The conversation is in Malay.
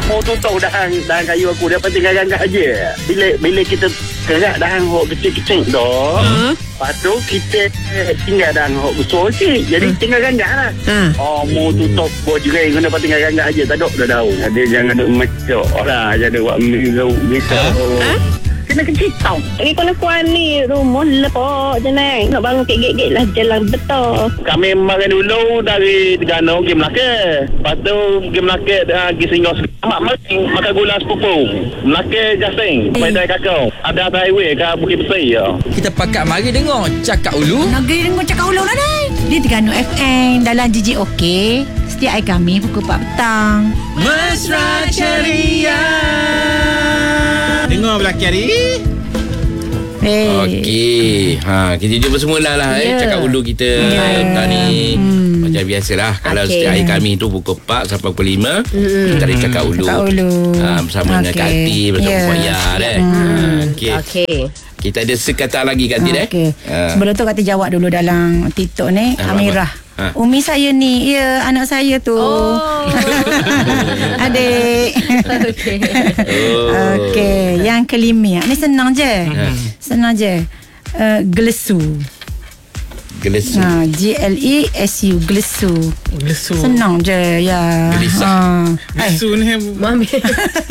Mau tutup dahan kayu aku dia tinggal ganggat aje. Bila kita kerak dahan hok kecil-kecil tu, lepas tu kita tinggal dahan hok besar sikit. Jadi tinggal ganggat lah. Mau tutup buat juga guna tinggal ganggat aje. Tak ada dah daun. Ada jangan ada macam lah. Jadi buat minum gitu. Kena kecil tau. Kalau kuan ni rumah lepak je naik. Nak bangun kek-kek lah jalan betul. Kami makan dulu dari Terengganu pergi Melaka. Lepas tu pergi Melaka pergi Singgah. Makan gula sepupu. Melaka Jasing. Sampai dari kakao. Ada highway ke Bukit Besi. Kita pakat mari dengar Cakap Ulu. Negeri dengar Cakap Ulu lah ni. Di Terengganu FM dalam JJOK. Setiap hari kami pukul 4 petang. Mesra Ceria. Dengar belakang hari. Okey. Kita jumpa semula lah Cakap Ulu kita ni. Macam biasalah. Kalau setiap hari kami tu pukul 4 sampai pukul 5 kita ada Cakap Ulu. Bersama dengan Kak Ati, bersama Faya Okey. Kita ada sekata lagi Kak Ati Sebelum tu Kak Ati jawab dulu dalam TikTok ni. Amirah. Umi saya ni, ya anak saya tu. Adik. Okey. Yang kelima ni senang je. Glesu. GLESU. Glesu. Senang je ya. Glesu ni Mami.